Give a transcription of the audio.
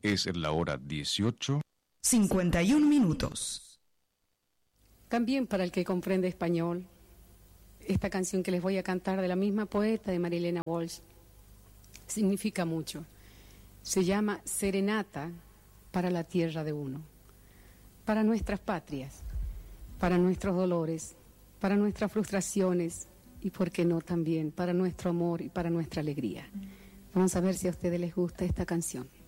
Es la hora 18:51. También para el que comprende español, esta canción que les voy a cantar de la misma poeta de Marilena Walsh significa mucho. Se llama Serenata para la tierra de uno, para nuestras patrias, para nuestros dolores, para nuestras frustraciones y, por qué no, también para nuestro amor y para nuestra alegría. Vamos a ver si a ustedes les gusta esta canción.